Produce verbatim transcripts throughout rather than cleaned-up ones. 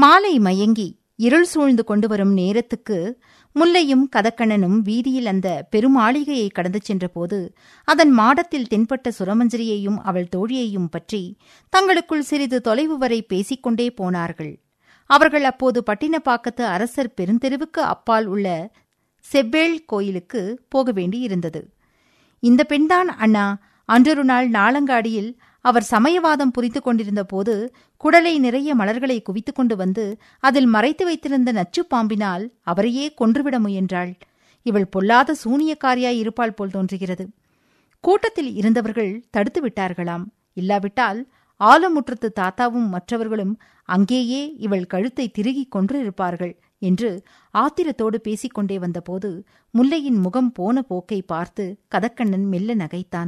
மாலை மயங்கி இருள் சூழ்ந்து கொண்டு வரும் நேரத்துக்கு முல்லையும் கதக்கண்ணனும் வீதியில் அந்த பெருமாளிகையை கடந்து சென்றபோது அதன் மாடத்தில் தென்பட்ட சுரமஞ்சரியையும் அவள் தோழியையும் பற்றி தங்களுக்குள் சிறிது தொலைவு வரை பேசிக்கொண்டே போனார்கள். அவர்கள் அப்போது பட்டினப்பாக்கத்து அரசர் பெருந்தெருவுக்கு அப்பால் உள்ள செவ்வேள் கோயிலுக்கு போக வேண்டியிருந்தது. இந்த பெண்தான் அண்ணா அன்றொரு நாள் நாளங்காடியில் அவர் சமயவாதம் புரிந்து கொண்டிருந்த போது குடலை நிறைய மலர்களை குவித்துக் கொண்டு வந்து அதில் மறைத்து வைத்திருந்த நச்சுப் பாம்பினால் அவரையே கொன்றுவிட முயன்றாள். இவள் பொல்லாத சூனியக்காரியாய் இருப்பாள் போல் தோன்றுகிறது. கூட்டத்தில் இருந்தவர்கள் தடுத்து விட்டார்களாம். இல்லாவிட்டால் ஆலமுற்றத்து தாத்தாவும் மற்றவர்களும் அங்கேயே இவள் கழுத்தை திருகிக் கொன்று இருப்பார்கள் என்று ஆத்திரத்தோடு பேசிக்கொண்டே வந்தபோது முல்லையின் முகம் போன போக்கை பார்த்து கதக்கண்ணன் மெல்ல நகைத்தான்.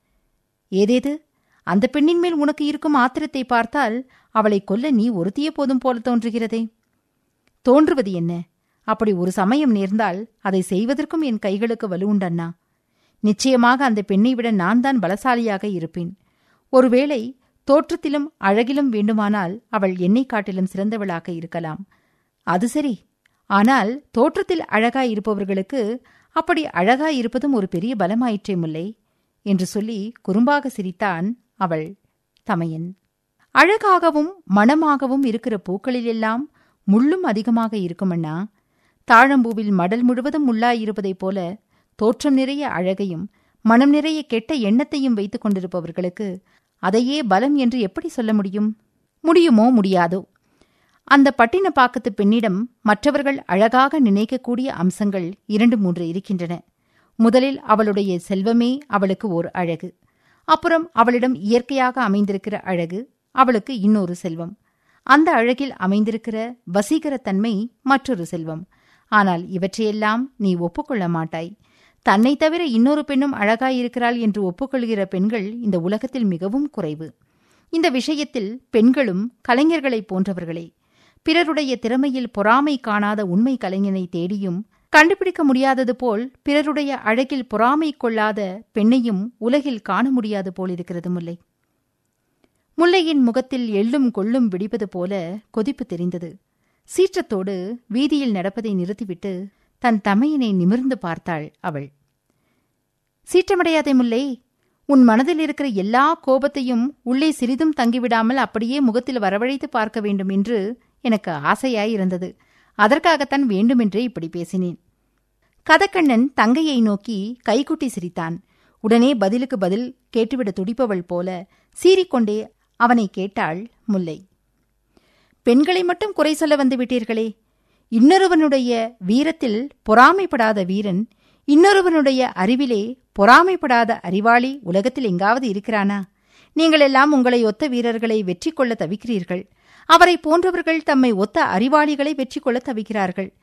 ஏதேது, அந்த பெண்ணின் மேல் உனக்கு இருக்கும் ஆத்திரத்தை பார்த்தால் அவளை கொல்ல நீ ஒருத்திய போதும் போல தோன்றுகிறதே. தோன்றுவது என்ன? அப்படி ஒரு சமயம் நேர்ந்தால் அதை செய்வதற்கும் என் கைகளுக்கு வலுவுண்டண்ணா. நிச்சயமாக அந்த பெண்ணை விட நான் தான் பலசாலியாக இருப்பேன். ஒருவேளை தோற்றத்திலும் அழகிலும் வேண்டுமானால் அவள் என்னை காட்டிலும் சிறந்தவளாக இருக்கலாம். அது சரி, ஆனால் தோற்றத்தில் அழகாயிருப்பவர்களுக்கு அப்படி அழகாயிருப்பதும் ஒரு பெரிய பலமாயிற்றே முல்லை என்று சொல்லி குறும்பாக சிரித்தான் அவள் தமையன். அழகாகவும் மணமாகவும் இருக்கிற பூக்களிலெல்லாம் முள்ளும் அதிகமாக இருக்குமண்ணா. தாழம்பூவில் மடல் முழுவதும் முள்ளாயிருப்பதைப் போல தோற்றம் நிறைய அழகையும் மனம் நிறைய கெட்ட எண்ணத்தையும் வைத்துக் கொண்டிருப்பவர்களுக்கு அதையே பலம் என்று எப்படி சொல்ல முடியும்? முடியுமோ முடியாதோ? அந்த பட்டினப்பாக்கத்து பெண்ணிடம் மற்றவர்கள் அழகாக நினைக்கக்கூடிய அம்சங்கள் இரண்டு மூன்று இருக்கின்றன. முதலில் அவளுடைய செல்வமே அவளுக்கு ஓர் அழகு. அப்புறம் அவளிடம் இயற்கையாக அமைந்திருக்கிற அழகு அவளுக்கு இன்னொரு செல்வம். அந்த அழகில் அமைந்திருக்கிற வசீகரத்தன்மை மற்றொரு செல்வம். ஆனால் இவற்றையெல்லாம் நீ ஒப்புக்கொள்ள மாட்டாய். தன்னை தவிர இன்னொரு பெண்ணும் அழகாயிருக்கிறாள் என்று ஒப்புக்கொள்கிற பெண்கள் இந்த உலகத்தில் மிகவும் குறைவு. இந்த விஷயத்தில் பெண்களும் கலைஞர்களைப் போன்றவர்களே. பிறருடைய திறமையில் பொறாமை காணாத உண்மை கலைஞனை தேடியும் கண்டுபிடிக்க முடியாதது போல் பிறருடைய அழகில் பொறாமை கொள்ளாத பெண்ணையும் உலகில் காண முடியாது போலிருக்கிறது முல்லை. முல்லையின் முகத்தில் எள்ளும் கொள்ளும் விடிப்பது போல கொதிப்பு தெரிந்தது. சீற்றத்தோடு வீதியில் நடப்பதை நிறுத்திவிட்டு தன் தமையனை நிமிர்ந்து பார்த்தாள் அவள். சீற்றமடையாதே முல்லை, உன் மனதில் இருக்கிற எல்லா கோபத்தையும் உள்ளே சிறிதும் தங்கிவிடாமல் அப்படியே முகத்தில் வரவழைத்து பார்க்க வேண்டும் என்று எனக்கு ஆசையாயிருந்தது. அதற்காகத்தான் வேண்டுமென்றே இப்படி பேசினேன். கதக்கண்ணன் தங்கையை நோக்கி கைகுட்டி சிரித்தான். உடனே பதிலுக்கு பதில் கேட்டுவிட துடிப்பவள் போல சீறிக்கொண்டே அவனை கேட்டாள் முல்லை. பெண்களை மட்டும் குறை சொல்ல வந்து விட்டீர்களே, இன்னொருவனுடைய வீரத்தில் பொறாமைப்படாத வீரன், இன்னொருவனுடைய அறிவிலே பொறாமைப்படாத அறிவாளி உலகத்தில் எங்காவது இருக்கிறானா? நீங்கள் எல்லாம் உங்களை ஒத்த வீரர்களை வெற்றி கொள்ள தவிக்கிறீர்கள். அவரை போன்றவர்கள் தம்மை ஒத்த அறிவாளிகளை வெற்றி கொள்ள தவிக்கிறார்கள்.